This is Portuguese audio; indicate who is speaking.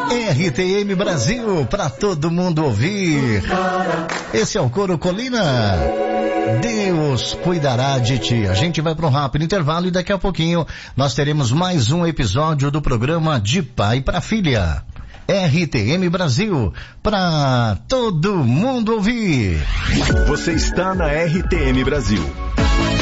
Speaker 1: RTM Brasil, pra todo mundo ouvir. Esse é o Coro Colina. Deus cuidará de ti. A gente vai para um rápido intervalo e daqui a pouquinho nós teremos mais um episódio do programa De Pai para Filha. RTM Brasil, pra todo mundo ouvir.
Speaker 2: Você está na RTM Brasil.